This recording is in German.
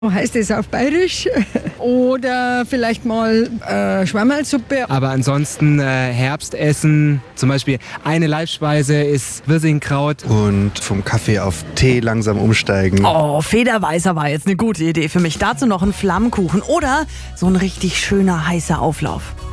Heißt es auf Bayerisch. Oder vielleicht mal Schwammerlsuppe. Aber ansonsten Herbstessen, zum Beispiel eine Leibspeise ist Wirsingkraut. Und vom Kaffee auf Tee langsam umsteigen. Oh, Federweißer war jetzt eine gute Idee für mich. Dazu noch ein Flammkuchen oder so ein richtig schöner heißer Auflauf.